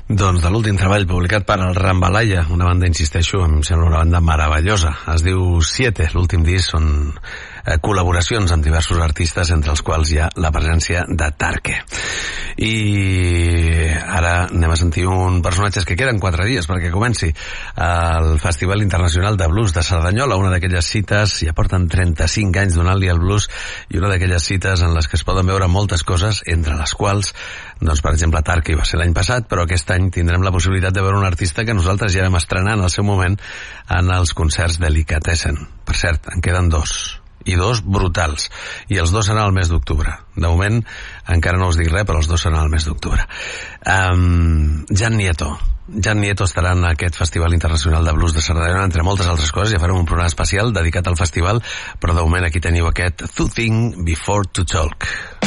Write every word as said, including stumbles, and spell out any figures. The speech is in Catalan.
Doncs de l'últim treball publicat per el Rambalaya, una banda, insisteixo, em sembla una banda meravellosa. Es diu Siete, l'últim disc són eh, col·laboracions amb diversos artistes, entre els quals hi ha la presència de Tarque. I ara anem a sentir un personatge que queden quatre dies perquè comenci el Festival Internacional de Blues de Cerdanyola, una d'aquelles cites, ja porten trenta-cinc anys donant-li al blues, i una d'aquelles cites en les que es poden veure moltes coses, entre les quals, doncs, per exemple, Tarque va ser l'any passat, però aquest any tindrem la possibilitat de veure un artista que nosaltres ja vam estrenar en el seu moment en els concerts Delicatessen. Per cert, en queden dos, i dos brutals, i els dos seran al mes d'octubre. De moment encara no us dic res, però els dos seran al mes d'octubre. um, Jan Nieto Jan Nieto estarà en aquest Festival Internacional de Blues de Cerdanyola, entre moltes altres coses. Ja farem un programa especial dedicat al festival, però de moment aquí teniu aquest To Think Before to Talk.